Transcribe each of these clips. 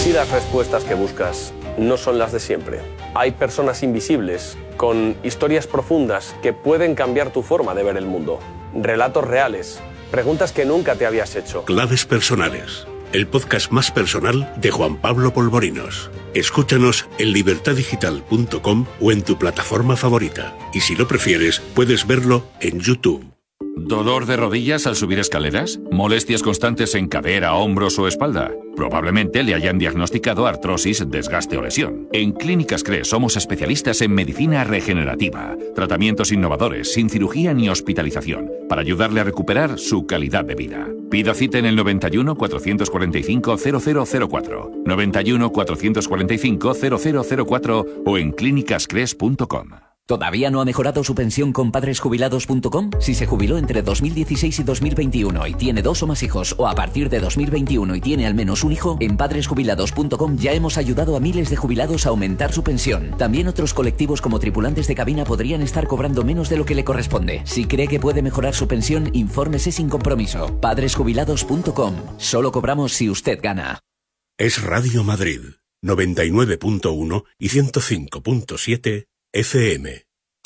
Si las respuestas que buscas no son las de siempre, hay personas invisibles con historias profundas que pueden cambiar tu forma de ver el mundo. Relatos reales, preguntas que nunca te habías hecho. Claves personales, el podcast más personal de Juan Pablo Polvorinos. Escúchanos en libertadigital.com o en tu plataforma favorita. Y si lo prefieres, puedes verlo en YouTube. ¿Dolor de rodillas al subir escaleras? ¿Molestias constantes en cadera, hombros o espalda? Probablemente le hayan diagnosticado artrosis, desgaste o lesión. En Clínicas CRE somos especialistas en medicina regenerativa. Tratamientos innovadores, sin cirugía ni hospitalización, para ayudarle a recuperar su calidad de vida. Pida cita en el 91 445 0004, 91 445 0004 o en clínicascres.com. ¿Todavía no ha mejorado su pensión con padresjubilados.com? Si se jubiló entre 2016 y 2021 y tiene 2 o más hijos, o a partir de 2021 y tiene al menos un hijo, en padresjubilados.com ya hemos ayudado a miles de jubilados a aumentar su pensión. También otros colectivos como tripulantes de cabina podrían estar cobrando menos de lo que le corresponde. Si cree que puede mejorar su pensión, infórmese sin compromiso. Padresjubilados.com. Solo cobramos si usted gana. Es Radio Madrid, 99.1 y 105.7 FM.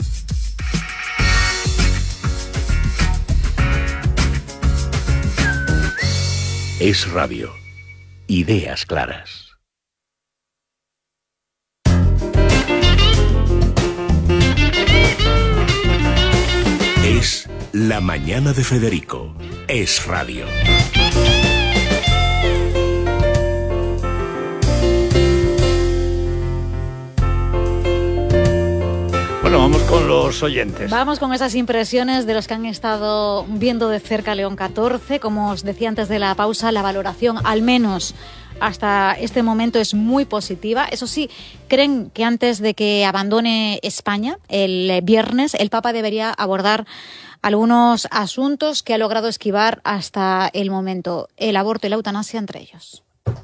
Es radio. Ideas claras. Es La Mañana de Federico. Es radio. Bueno, vamos con los oyentes. Vamos con esas impresiones de los que han estado viendo de cerca León XIV. Como os decía antes de la pausa, la valoración, al menos hasta este momento, es muy positiva. Eso sí, creen que antes de que abandone España el viernes, el Papa debería abordar algunos asuntos que ha logrado esquivar hasta el momento. El aborto y la eutanasia entre ellos.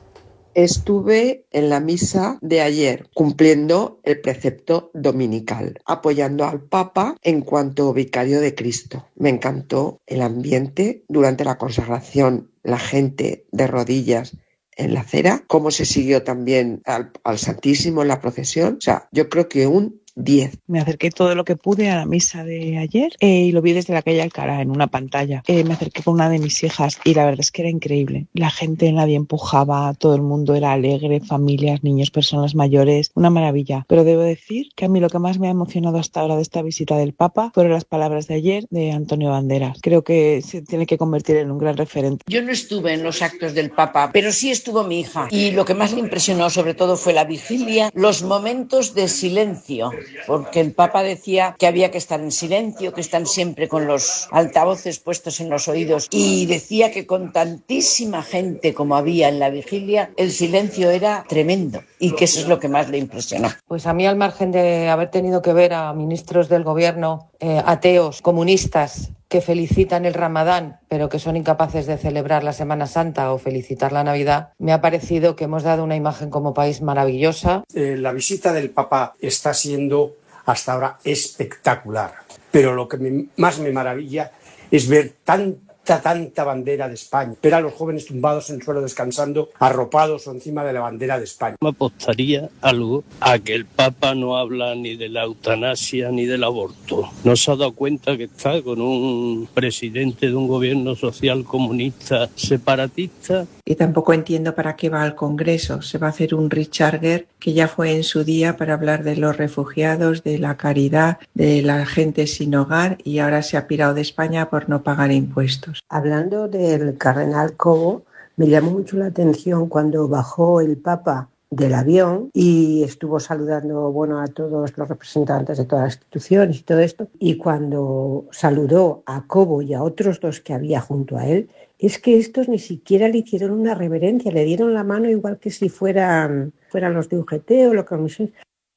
Estuve en la misa de ayer cumpliendo el precepto dominical, apoyando al Papa en cuanto vicario de Cristo. Me encantó el ambiente durante la consagración, la gente de rodillas en la acera, cómo se siguió también al Santísimo en la procesión. O sea, yo creo que un 10. Me acerqué todo lo que pude a la misa de ayer y lo vi desde la calle Alcalá en una pantalla. Me acerqué con una de mis hijas y la verdad es que era increíble. La gente, nadie empujaba, todo el mundo era alegre, familias, niños, personas mayores, una maravilla. Pero debo decir que a mí lo que más me ha emocionado hasta ahora de esta visita del Papa fueron las palabras de ayer de Antonio Banderas. Creo que se tiene que convertir en un gran referente. Yo no estuve en los actos del Papa, pero sí estuvo mi hija. Y lo que más me impresionó sobre todo fue la vigilia, los momentos de silencio. Porque el Papa decía que había que estar en silencio, que están siempre con los altavoces puestos en los oídos, y decía que con tantísima gente como había en la vigilia, el silencio era tremendo, y que eso es lo que más le impresionó. Pues a mí, al margen de haber tenido que ver a ministros del gobierno ateos, comunistas, que felicitan el Ramadán, pero que son incapaces de celebrar la Semana Santa o felicitar la Navidad, me ha parecido que hemos dado una imagen como país maravillosa. La visita del Papa está siendo hasta ahora espectacular, pero lo que más me maravilla es ver tanta bandera de España, ver a los jóvenes tumbados en el suelo descansando, arropados o encima de la bandera de España. Me apostaría algo a que el Papa no habla ni de la eutanasia ni del aborto. No se ha dado cuenta que está con un presidente de un gobierno social comunista separatista. Y tampoco entiendo para qué va al Congreso. Se va a hacer un Richarger que ya fue en su día para hablar de los refugiados, de la caridad, de la gente sin hogar, y ahora se ha pirado de España por no pagar impuestos. Hablando del cardenal Cobo, me llamó mucho la atención cuando bajó el Papa del avión y estuvo saludando a todos los representantes de todas las instituciones y todo esto, y cuando saludó a Cobo y a otros dos que había junto a él, es que estos ni siquiera le hicieron una reverencia, le dieron la mano igual que si fueran los de UGT o lo que...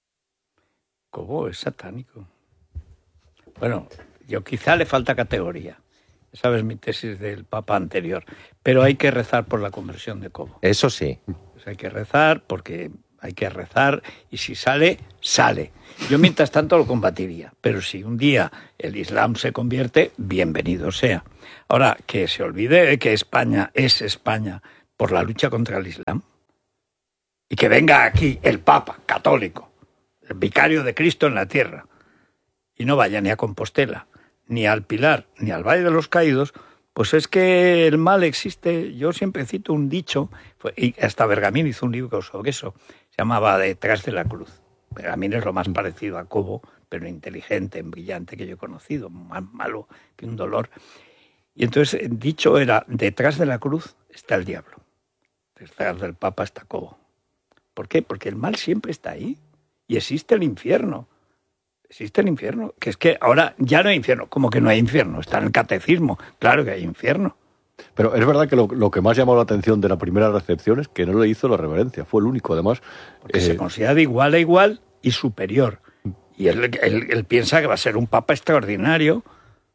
Cobo es satánico. Bueno, yo quizá le falta categoría. Esa es mi tesis del Papa anterior. Pero hay que rezar por la conversión de Cobo. Eso sí. Pues hay que rezar porque hay que rezar, y si sale, sale. Yo mientras tanto lo combatiría. Pero si un día el Islam se convierte, bienvenido sea. Ahora, que se olvide de que España es España por la lucha contra el Islam. y que venga aquí el Papa católico, el vicario de Cristo en la tierra, y no vaya ni a Compostela, ni al Pilar, ni al Valle de los Caídos, pues es que el mal existe. Yo siempre cito un dicho, y hasta Bergamín hizo un libro sobre eso, se llamaba Detrás de la cruz. Bergamín es lo más parecido a Cobo, pero inteligente, brillante que yo he conocido, más malo que un dolor. Y entonces el dicho era, detrás de la cruz está el diablo, detrás del Papa está Cobo. ¿Por qué? Porque el mal siempre está ahí, y existe el infierno. Existe el infierno, que es que ahora ya no hay infierno, como que no hay infierno, está en el catecismo, claro que hay infierno. Pero es verdad que lo que más llamó la atención de la primera recepción es que no le hizo la reverencia, fue el único además. Porque se considera de igual a igual y superior. Y él piensa que va a ser un papa extraordinario.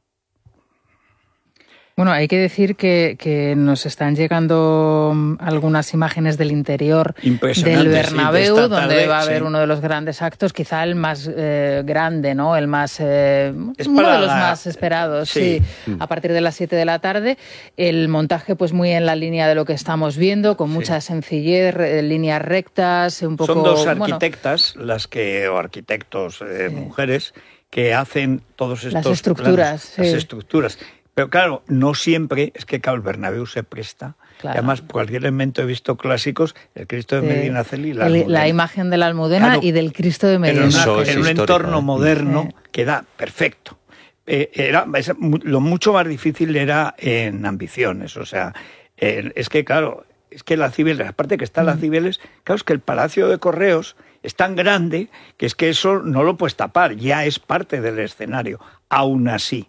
Bueno, hay que decir que nos están llegando algunas imágenes del interior del Bernabéu, sí, donde va a haber uno de los grandes actos, quizá el más grande, ¿no? El más uno de los más esperados, sí, a partir de las 7 de la tarde. El montaje, pues muy en la línea de lo que estamos viendo, con mucha sencillez, líneas rectas, un poco. Son dos arquitectas, o arquitectos, mujeres, que hacen todos estos las estructuras, planos, las estructuras. Pero claro, no siempre, es que el Bernabéu se presta. Claro. Además, cualquier elemento he visto clásicos, el Cristo de Medinaceli y la imagen de la Almudena, claro, y del Cristo de Medinaceli. En un entorno moderno queda perfecto. Lo mucho más difícil era en ambiciones, o sea, es que claro, es que la Cibeles, aparte que está la Cibeles, claro, es que el Palacio de Correos es tan grande que es que eso no lo puedes tapar, ya es parte del escenario, aún así,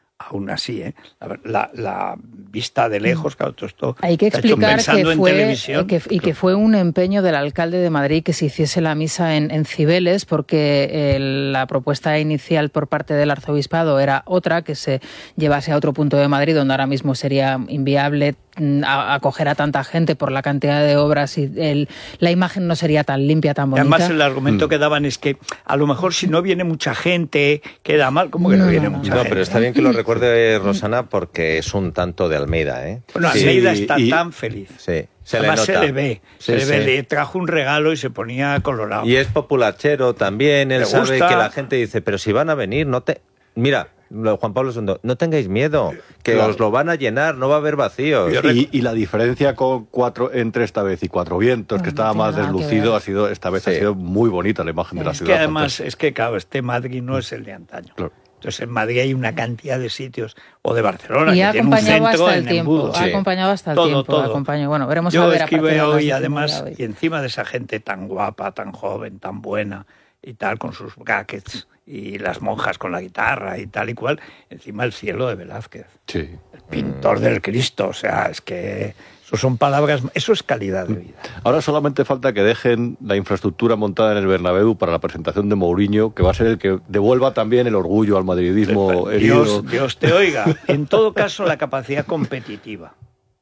la vista de lejos, claro, todo esto hay que explicar que fue un empeño del alcalde de Madrid que se hiciese la misa en Cibeles, porque la propuesta inicial por parte del arzobispado era otra, que se llevase a otro punto de Madrid, donde ahora mismo sería inviable acoger a tanta gente por la cantidad de obras y la imagen no sería tan limpia, tan bonita. Además, el argumento que daban es que a lo mejor si no viene mucha gente queda mal. ¿Cómo que no viene mucha gente? No, pero está bien que lo recuerde Rosana, porque es un tanto de Almeida, ¿eh? Bueno, Almeida está tan feliz. Sí. Además se le ve, sí. Le trajo un regalo y se ponía colorado. Y es populachero también, él sabe que la gente dice, pero si van a venir, Mira, Juan Pablo II, no tengáis miedo, que os lo van a llenar, no va a haber vacíos. Y la diferencia entre esta vez y Cuatro Vientos, que estaba más deslucido, ha sido muy bonita la imagen de la ciudad. Que además, claro, este Madrid no es el de antaño. Claro. Entonces en Madrid hay una cantidad de sitios, o de Barcelona, y que tiene un centro hasta el en embudo. Ha acompañado hasta el tiempo. Todo. Bueno, veremos Yo a ver. escribe hoy, además, y encima de esa gente tan guapa, tan joven, tan buena, y tal, con sus brackets, y las monjas con la guitarra y tal y cual, encima el cielo de Velázquez. Sí. El pintor del Cristo, o sea, es que eso son palabras, eso es calidad de vida. Ahora solamente falta que dejen la infraestructura montada en el Bernabéu para la presentación de Mourinho, que va a ser el que devuelva también el orgullo al madridismo herido. Dios te oiga. En todo caso, la capacidad competitiva.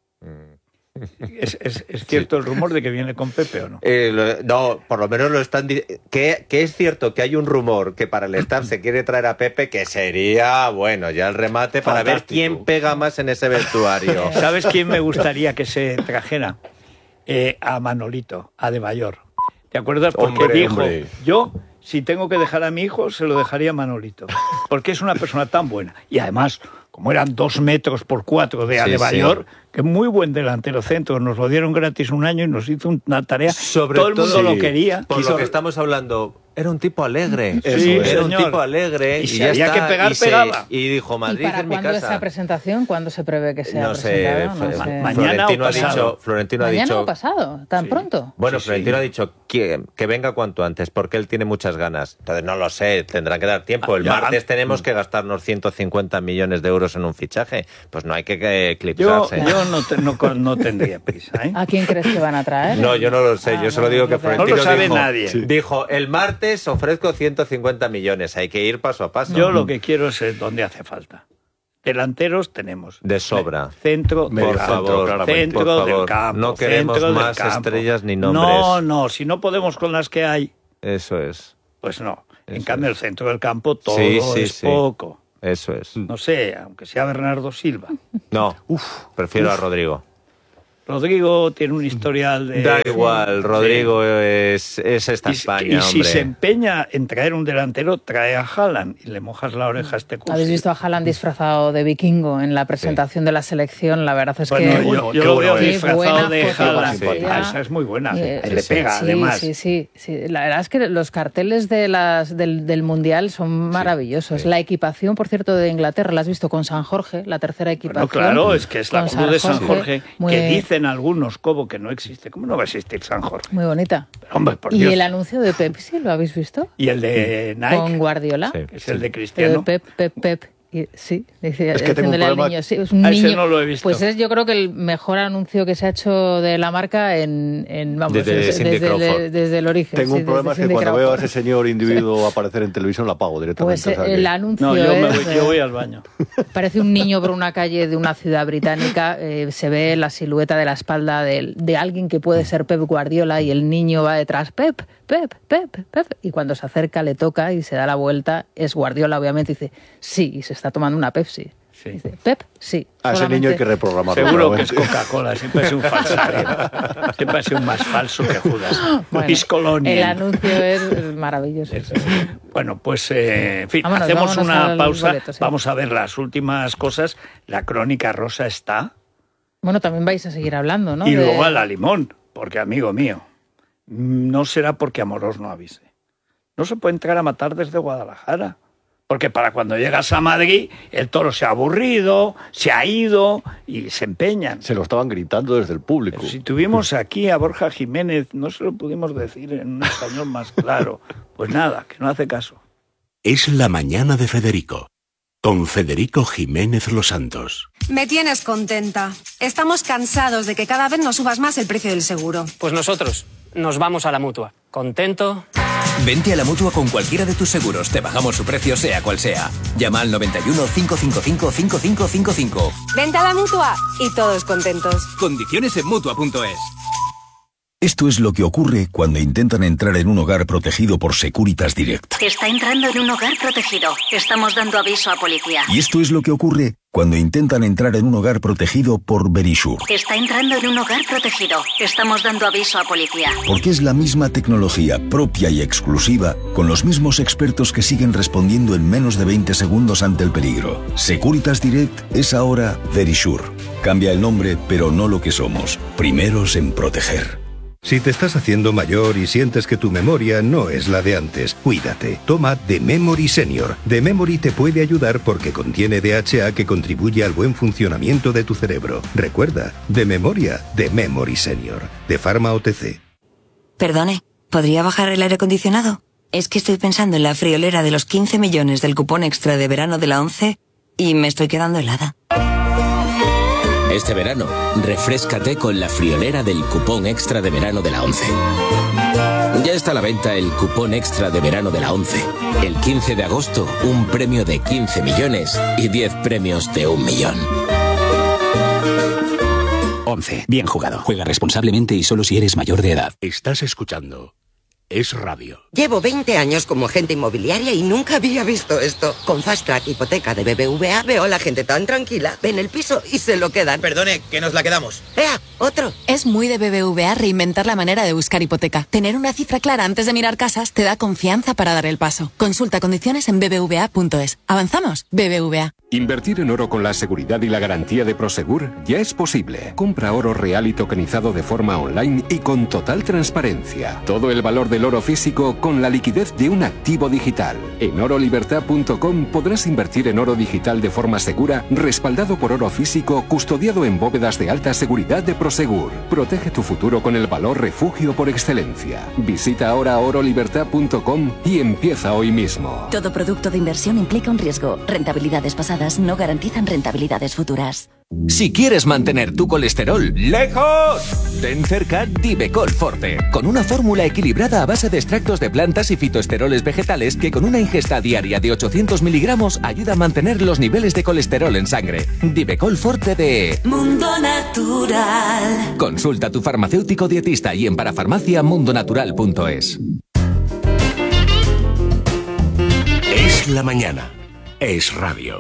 ¿Es cierto el rumor de que viene con Pepe o no? No, por lo menos lo están diciendo. Que es cierto que hay un rumor que para el staff se quiere traer a Pepe, que sería, bueno, ya el remate para ver quién pega más en ese vestuario. ¿Sabes quién me gustaría que se trajera? A Manolito, a De Bayor. ¿Te acuerdas? Porque dijo, yo, si tengo que dejar a mi hijo, se lo dejaría a Manolito. Porque es una persona tan buena. Y además, como eran 2 metros por 4 de Adebayor, que muy buen delantero centro, nos lo dieron gratis un año y nos hizo una tarea, todo el mundo lo quería. Por lo que estamos hablando, era un tipo alegre, un tipo alegre, y si había que pegar, pegaba. Y dijo, Madrid es mi casa. ¿Cuándo esa presentación? ¿Cuándo se prevé que sea presentada? No sé. Mañana o pasado. Florentino ha dicho... ¿Mañana o pasado? ¿Tan pronto? Bueno, Florentino ha dicho que venga cuanto antes, porque él tiene muchas ganas. Entonces, no lo sé, tendrá que dar tiempo. El martes tenemos que gastarnos 150 millones de euros en un fichaje. Pues no hay que eclipsarse. Yo no tendría prisa. ¿A quién crees que van a traer? No, yo no lo sé. Yo solo digo que Florentino no lo sabe nadie. Dijo, el martes ofrezco 150 millones. Hay que ir paso a paso. Yo lo que quiero es dónde hace falta. Delanteros tenemos. De sobra. Centro del campo. Centro del campo. No queremos más estrellas ni nombres. No. Si no podemos con las que hay. Eso es. Pues no. En cambio, el centro del campo todo es poco. Eso es. No sé, aunque sea Bernardo Silva. No, prefiero a Rodrigo. Rodrigo tiene un historial de... Da igual, Rodrigo es esta España, y si se empeña en traer un delantero, trae a Haaland y le mojas la oreja a este curso. ¿Habéis visto a Haaland disfrazado de vikingo en la presentación de la selección? La verdad es que... Yo lo veo disfrazado de Haaland. Esa es muy buena. Le pega, además. Sí. La verdad es que los carteles del Mundial son maravillosos. Sí. La equipación, por cierto, de Inglaterra, la has visto con San Jorge, la tercera equipación. Claro, es que es la cruz de San Jorge, que dicen algunos, Cobo, que no existe. ¿Cómo no va a existir San Jorge? Muy bonita. Pero, hombre, por Dios. ¿Y el anuncio de Pepsi, lo habéis visto? ¿Y el de Nike? Con Guardiola. Sí, que es el de Cristiano. Pep. Sí, es que tengo un problema. Niño, sí, es un niño. Ese no lo he visto. Pues es, yo creo que el mejor anuncio que se ha hecho de la marca desde el origen. Tengo un problema, es que cuando veo a ese señor individuo aparecer en televisión, la apago directamente. Pues el anuncio yo voy al baño. Parece un niño por una calle de una ciudad británica, se ve la silueta de la espalda de alguien que puede ser Pep Guardiola y el niño va detrás, Pep, y cuando se acerca le toca y se da la vuelta, es Guardiola obviamente, y dice, sí, y se está tomando una Pepsi. Sí. Dice, Pep, sí. A ese niño hay que reprogramarlo. Seguro que es Coca-Cola, siempre es un falsario. Siempre ha sido más falso que Judas. Bueno, el anuncio es maravilloso. Bueno, pues, en fin, hacemos una pausa. Boleto, sí. Vamos a ver las últimas cosas. La crónica rosa está. Bueno, también vais a seguir hablando, ¿no? Y luego a la limón, porque, amigo mío, no será porque Amorós no avise. No se puede entrar a matar desde Guadalajara. Porque para cuando llegas a Madrid, el toro se ha aburrido, se ha ido y se empeñan. Se lo estaban gritando desde el público. Pero si tuvimos aquí a Borja Jiménez, no se lo pudimos decir en un español más claro. Pues nada, que no hace caso. Es la mañana de Federico, con Federico Jiménez Los Santos. Me tienes contenta. Estamos cansados de que cada vez nos subas más el precio del seguro. Pues nosotros nos vamos a la Mutua. ¿Contento? Vente a la Mutua con cualquiera de tus seguros. Te bajamos su precio sea cual sea. Llama al 91 555 5555. Vente a la Mutua y todos contentos. Condiciones en Mutua.es. Esto es lo que ocurre cuando intentan entrar en un hogar protegido por Securitas Direct. Está entrando en un hogar protegido. Estamos dando aviso a policía. Y esto es lo que ocurre cuando intentan entrar en un hogar protegido por Verisure. Está entrando en un hogar protegido. Estamos dando aviso a policía. Porque es la misma tecnología propia y exclusiva, con los mismos expertos que siguen respondiendo en menos de 20 segundos ante el peligro. Securitas Direct es ahora Verisure. Cambia el nombre, pero no lo que somos. Primeros en proteger. Si te estás haciendo mayor y sientes que tu memoria no es la de antes, cuídate. Toma The Memory Senior. The Memory te puede ayudar porque contiene DHA que contribuye al buen funcionamiento de tu cerebro. Recuerda, de memoria, The Memory Senior. De Pharma OTC. Perdone, ¿podría bajar el aire acondicionado? Es que estoy pensando en la friolera de los 15 millones del cupón extra de verano de la 11 y me estoy quedando helada. Este verano, refréscate con la friolera del cupón extra de verano de la 11. Ya está a la venta el cupón extra de verano de la 11. El 15 de agosto, un premio de 15 millones y 10 premios de 1 millón. 11. Bien jugado. Juega responsablemente y solo si eres mayor de edad. Estás escuchando Es Radio. Llevo 20 años como agente inmobiliaria y nunca había visto esto. Con Fast Track Hipoteca de BBVA veo a la gente tan tranquila. Ven el piso y se lo quedan. Perdone, que nos la quedamos. ¡Ea! ¡Otro! Es muy de BBVA reinventar la manera de buscar hipoteca. Tener una cifra clara antes de mirar casas te da confianza para dar el paso. Consulta condiciones en bbva.es. ¿Avanzamos? BBVA. Invertir en oro con la seguridad y la garantía de Prosegur ya es posible. Compra oro real y tokenizado de forma online y con total transparencia. Todo el valor del oro físico con la liquidez de un activo digital. En orolibertad.com podrás invertir en oro digital de forma segura, respaldado por oro físico, custodiado en bóvedas de alta seguridad de Prosegur. Protege tu futuro con el valor refugio por excelencia. Visita ahora orolibertad.com y empieza hoy mismo. Todo producto de inversión implica un riesgo. Rentabilidades pasadas no garantizan rentabilidades futuras. Si quieres mantener tu colesterol lejos, ten cerca Divecol Forte, con una fórmula equilibrada a base de extractos de plantas y fitoesteroles vegetales que con una ingesta diaria de 800 miligramos ayuda a mantener los niveles de colesterol en sangre. Divecol Forte de Mundo Natural. Consulta a tu farmacéutico dietista y en parafarmaciamundonatural.es. Es la mañana. Es Radio.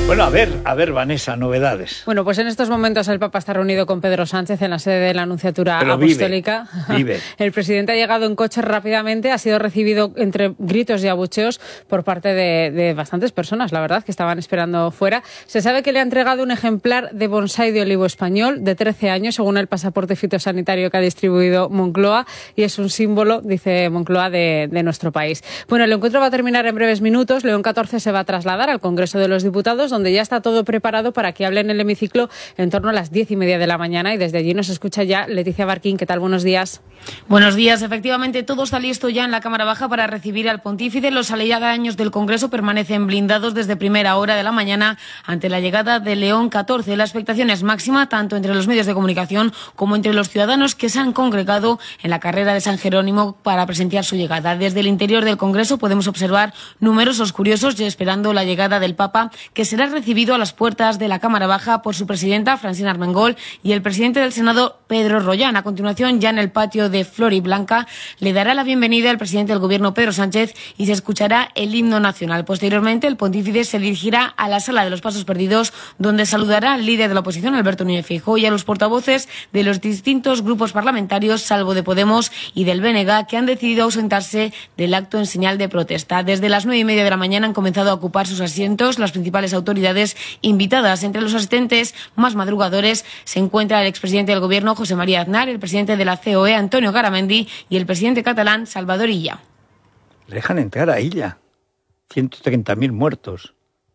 Bueno, a ver, Vanessa, novedades. Bueno, pues en estos momentos el Papa está reunido con Pedro Sánchez en la sede de la Anunciatura Apostólica. Vive. El presidente ha llegado en coche rápidamente, ha sido recibido entre gritos y abucheos por parte de bastantes personas, la verdad, que estaban esperando fuera. Se sabe que le ha entregado un ejemplar de bonsái de olivo español de 13 años, según el pasaporte fitosanitario que ha distribuido Moncloa, y es un símbolo, dice Moncloa, de nuestro país. Bueno, el encuentro va a terminar en breves minutos. León XIV se va a trasladar al Congreso de los Diputados, donde ya está todo preparado para que hable en el hemiciclo en torno a las 10:30 de la mañana, y desde allí nos escucha ya Leticia Barquín. ¿Qué tal? Buenos días. Buenos días. Efectivamente, todo está listo ya en la Cámara Baja para recibir al pontífice. Los aledaños del Congreso permanecen blindados desde primera hora de la mañana ante la llegada de León XIV. La expectación es máxima tanto entre los medios de comunicación como entre los ciudadanos que se han congregado en la carrera de San Jerónimo para presenciar su llegada. Desde el interior del Congreso podemos observar numerosos curiosos ya esperando la llegada del Papa, que será recibido a las puertas de la Cámara Baja por su presidenta, Francina Armengol, y el presidente del Senado, Pedro Rollán. A continuación, ya en el patio de Floridablanca, le dará la bienvenida al presidente del Gobierno, Pedro Sánchez, y se escuchará el himno nacional. Posteriormente, el pontífice se dirigirá a la Sala de los Pasos Perdidos, donde saludará al líder de la oposición, Alberto Núñez Feijóo, y a los portavoces de los distintos grupos parlamentarios, salvo de Podemos y del BNG, que han decidido ausentarse del acto en señal de protesta. Desde las 9:30 de la mañana han comenzado a ocupar sus asientos las principales autoridades invitadas. Entre los asistentes más madrugadores se encuentra el expresidente del Gobierno, José María Aznar, el presidente de la COE, Antonio Garamendi, y el presidente catalán, Salvador Illa. Le dejan entrar a Illa. 130.000 muertos.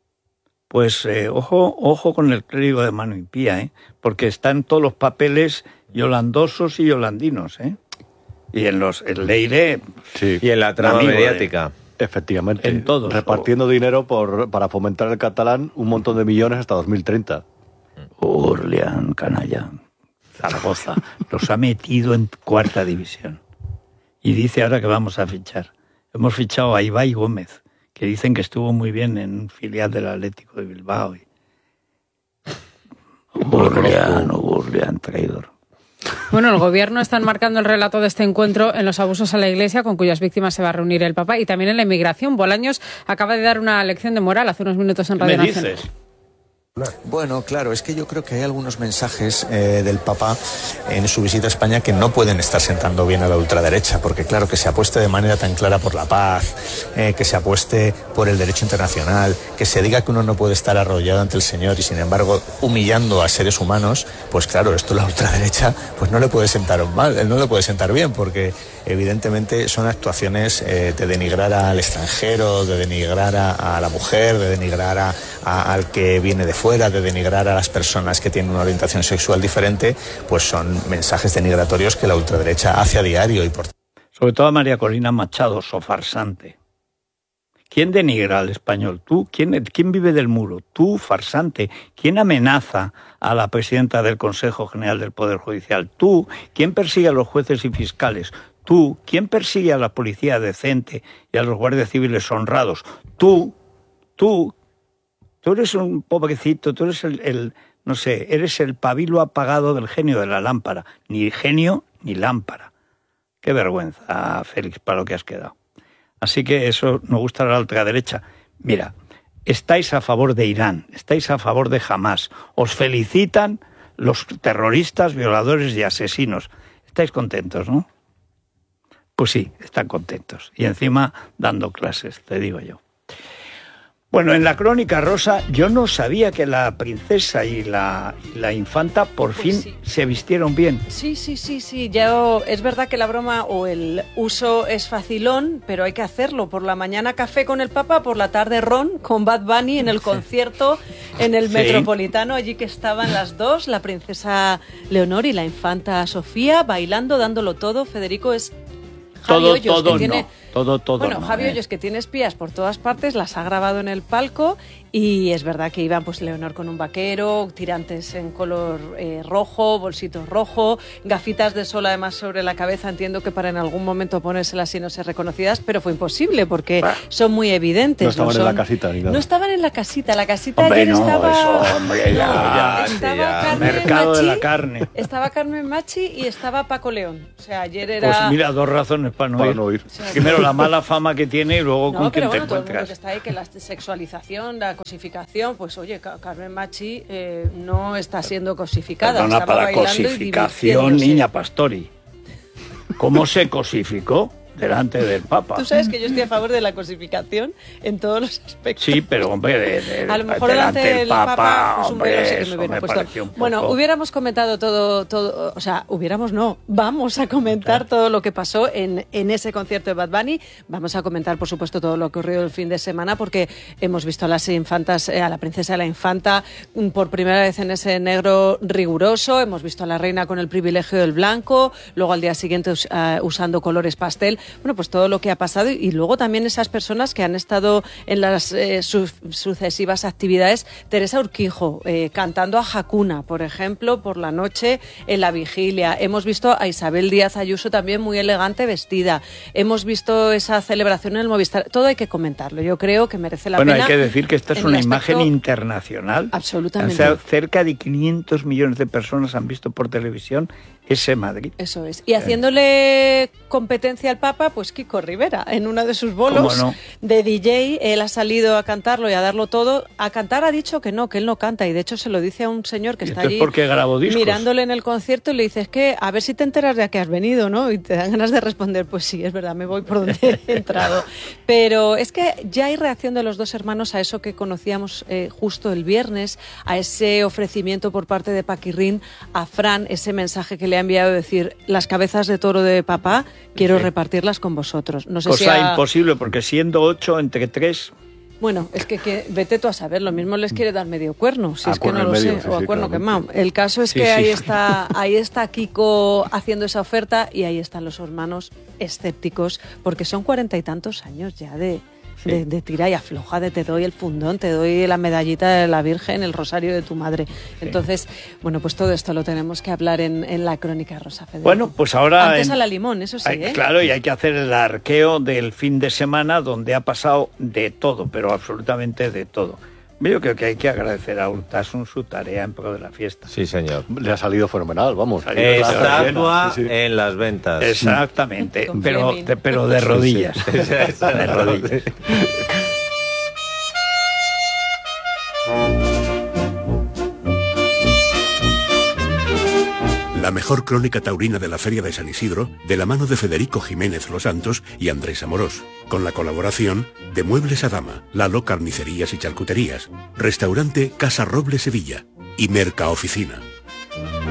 Pues ojo con el clérigo de mano impía, porque están todos los papeles yolandosos y yolandinos, y en el Leire, sí, y en la trama mediática. Efectivamente, en todos, repartiendo dinero para fomentar el catalán, un montón de millones hasta 2030. Orleán, canalla, Zaragoza, los ha metido en 4ª división. Y dice ahora que vamos a fichar. Hemos fichado a Ibai Gómez, que dicen que estuvo muy bien en un filial del Atlético de Bilbao. Orleán, traidor. Bueno, el Gobierno está enmarcando el relato de este encuentro en los abusos a la Iglesia, con cuyas víctimas se va a reunir el Papa, y también en la inmigración. Bolaños acaba de dar una lección de moral hace unos minutos en Radio Nacional. ¿Qué me dices? Bueno, claro, es que yo creo que hay algunos mensajes del Papa en su visita a España que no pueden estar sentando bien a la ultraderecha, porque claro, que se apueste de manera tan clara por la paz, que se apueste por el derecho internacional, que se diga que uno no puede estar arrodillado ante el Señor y sin embargo humillando a seres humanos, pues claro, esto la ultraderecha pues no le puede sentar mal, no le puede sentar bien, porque evidentemente son actuaciones de denigrar al extranjero, de denigrar a la mujer, de denigrar al que viene de fuera, de denigrar a las personas que tienen una orientación sexual diferente, pues son mensajes denigratorios que la ultraderecha hace a diario. Sobre todo a María Corina Machado, farsante. ¿Quién denigra al español? ¿Tú? ¿Quién vive del muro? Tú, farsante. ¿Quién amenaza a la presidenta del Consejo General del Poder Judicial? Tú. ¿Quién persigue a los jueces y fiscales? Tú. ¿Quién persigue a la policía decente y a los guardias civiles honrados? Tú. Tú eres un pobrecito, tú eres eres el pabilo apagado del genio de la lámpara. Ni genio ni lámpara. Qué vergüenza, Félix, para lo que has quedado. Así que eso nos gusta a la ultraderecha. Mira, estáis a favor de Irán, estáis a favor de Hamás. Os felicitan los terroristas, violadores y asesinos. Estáis contentos, ¿no? Pues sí, están contentos. Y encima dando clases, te digo yo. Bueno, en la Crónica Rosa yo no sabía que la princesa y la infanta por fin se vistieron bien. Sí. Ya es verdad que la broma o el uso es facilón, pero hay que hacerlo. Por la mañana café con el Papa, por la tarde ron con Bad Bunny en el concierto en el Metropolitano. Allí que estaban las dos, la princesa Leonor y la infanta Sofía, bailando, dándolo todo. Federico es... Javi Hoyos, que tiene... Bueno, Javi Hoyos, que tiene espías por todas partes, las ha grabado en el palco, y es verdad que iban pues Leonor con un vaquero, tirantes en color rojo, bolsito rojo, gafitas de sol además sobre la cabeza. Entiendo que para en algún momento ponérselas y no ser reconocidas, pero fue imposible porque son muy evidentes. No estaban en la casita ni nada. No estaban en la casita Hombre, ayer estaba... Eso, hombre, ya. Mercado Machi, de la carne. Estaba Carmen Machi y estaba Paco León. O sea, ayer era... Pues mira, 2 razones para no ir. O sea, Primero la mala fama que tiene y luego con quién te encuentras. Todo el mundo que está ahí, que la sexualización, la cosificación, pues oye, Carmen Machi no está siendo cosificada. Perdona, para cosificación, niña Pastori. ¿Cómo se cosificó? Delante del Papa. Tú sabes que yo estoy a favor de la cosificación en todos los aspectos. Sí, pero hombre, a lo mejor delante del Papa, pues un velo sí que me hubiera puesto. Bueno, hubiéramos comentado todo, o sea, vamos a comentar todo lo que pasó en ese concierto de Bad Bunny. Vamos a comentar, por supuesto, todo lo que ocurrió el fin de semana, porque hemos visto a las infantas, a la princesa y la infanta por primera vez en ese negro riguroso, hemos visto a la reina con el privilegio del blanco, luego al día siguiente usando colores pastel. Bueno, pues todo lo que ha pasado y luego también esas personas que han estado en las sucesivas actividades. Teresa Urquijo cantando a Hakuna, por ejemplo, por la noche en la vigilia. Hemos visto a Isabel Díaz Ayuso también muy elegante vestida. Hemos visto esa celebración en el Movistar. Todo hay que comentarlo. Yo creo que merece la pena. Bueno, hay que decir que esta es una imagen internacional. Absolutamente. O sea, cerca de 500 millones de personas han visto por televisión ese Madrid. Eso es. Y haciéndole competencia al Papa, pues Kiko Rivera, en uno de sus bolos de DJ, él ha salido a cantarlo y a darlo todo. A cantar ha dicho que él no canta, y de hecho se lo dice a un señor que está allí mirándole en el concierto y le dice, es que a ver si te enteras de a qué has venido, ¿no? Y te dan ganas de responder, pues sí, es verdad, me voy por donde he entrado. Pero es que ya hay reacción de los dos hermanos a eso que conocíamos justo el viernes, a ese ofrecimiento por parte de Paquirrín a Fran, ese mensaje que le ha enviado, decir, las cabezas de toro de papá quiero repartirlas con vosotros. No sé cosa imposible, porque siendo 8 entre 3... Bueno, es que vete tú a saber, lo mismo les quiere dar medio cuerno, si es que no lo sé, o a cuerno quemado. El caso es que ahí está Kiko haciendo esa oferta y ahí están los hermanos escépticos, porque son 40 y tantos años ya de tira y afloja, de te doy el fundón, te doy la medallita de la Virgen, el rosario de tu madre. Entonces, bueno, pues todo esto lo tenemos que hablar en la crónica Rosa Federico. Bueno, pues ahora... Antes a la limón, eso sí, Claro, y hay que hacer el arqueo del fin de semana, donde ha pasado de todo, pero absolutamente de todo. Yo creo que hay que agradecer a Urtasun su tarea en pro de la fiesta. Sí, señor. Le ha salido fenomenal, vamos. Estatua en las ventas. Exactamente, pero de rodillas. De rodillas. La mejor crónica taurina de la Feria de San Isidro, de la mano de Federico Jiménez Los Santos y Andrés Amorós, con la colaboración de Muebles Adama, Lalo Carnicerías y Charcuterías, Restaurante Casa Roble Sevilla y Merca Oficina.